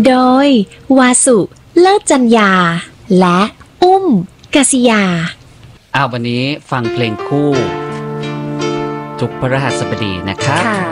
โดยวาสุเลิศจัญญาและอุ้มกษิยาวันนี้ฟังเพลงคู่ทุกพฤหัสบดีนะครับ